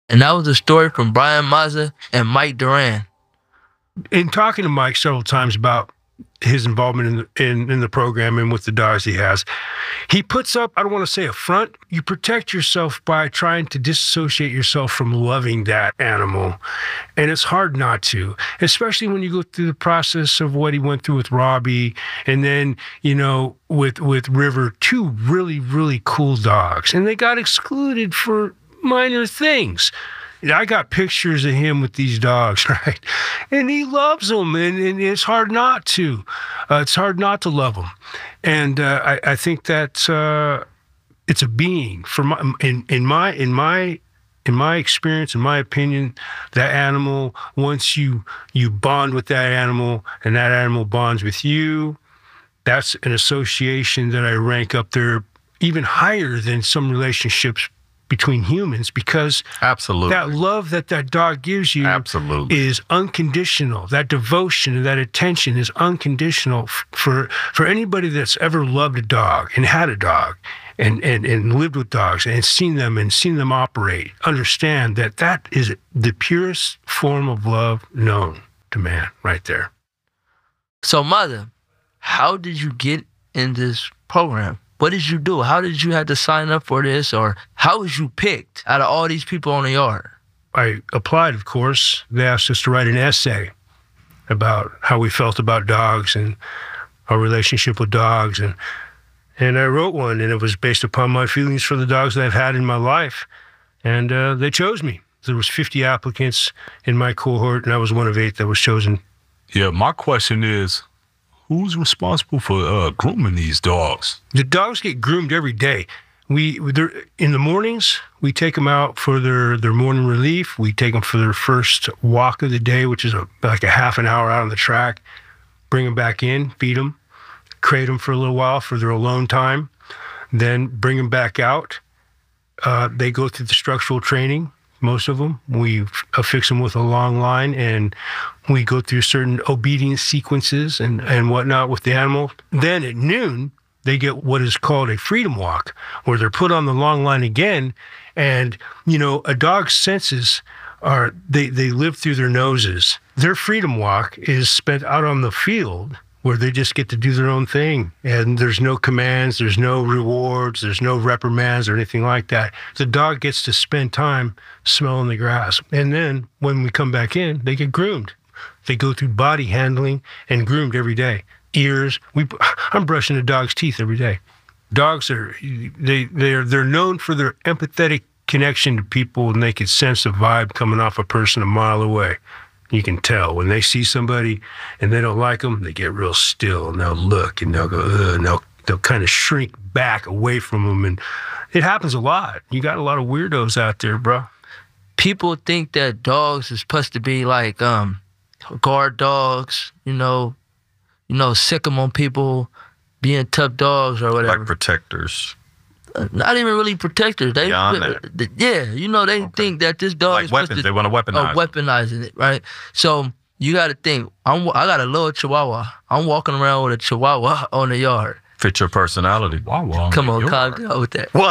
And that was a story from Brian Mazza and Mike Duran. In talking to Mike several times about his involvement in the program and with the dogs he puts up, I don't want to say a front, you protect yourself by trying to disassociate yourself from loving that animal. And it's hard not to, especially when you go through the process of what he went through with Robbie and then, with River, two really, really cool dogs. And they got excluded for minor things. I got pictures of him with these dogs, right? And he loves them, and it's hard not to. It's hard not to love them. And I think that it's a being. In my experience, in my opinion, that animal, once you bond with that animal and that animal bonds with you, that's an association that I rank up there even higher than some relationships between humans, because absolutely that love that dog gives you is unconditional. That devotion and that attention is unconditional for anybody that's ever loved a dog and had a dog and lived with dogs and seen them operate. Understand that is the purest form of love known to man right there. So, Mother, how did you get in this program? What did you do? How did you have to sign up for this? Or how was you picked out of all these people on the yard? I applied, of course. They asked us to write an essay about how we felt about dogs and our relationship with dogs. And I wrote one, and it was based upon my feelings for the dogs that I've had in my life. And they chose me. There was 50 applicants in my cohort, and I was one of 8 that was chosen. Yeah, my question is, who's responsible for grooming these dogs? The dogs get groomed every day. In the mornings, we take them out for their morning relief. We take them for their first walk of the day, which is like a half an hour out on the track. Bring them back in, feed them, crate them for a little while for their alone time. Then bring them back out. They go through the structural training. Most of them, we affix them with a long line, and we go through certain obedience sequences and whatnot with the animal. Then at noon, they get what is called a freedom walk, where they're put on the long line again. And, a dog's senses they live through their noses. Their freedom walk is spent out on the field, where they just get to do their own thing. And there's no commands, there's no rewards, there's no reprimands or anything like that. The dog gets to spend time smelling the grass. And then when we come back in, they get groomed. They go through body handling and groomed every day. Ears, I'm brushing a dog's teeth every day. Dogs they're known for their empathetic connection to people, and they can sense a vibe coming off a person a mile away. You can tell when they see somebody and they don't like them, they get real still and they'll look and they'll go, ugh, and they'll kind of shrink back away from them. And it happens a lot. You got a lot of weirdos out there, bro. People think that dogs is supposed to be like guard dogs, sick 'em on people, being tough dogs or whatever. Like protectors. Not even really protectors. They think that this dog like is weapons. They want to weaponize. Weaponizing it, right? So you got to think. I got a little Chihuahua. I'm walking around with a Chihuahua on the yard. Fit your personality. Come on, calm down with that.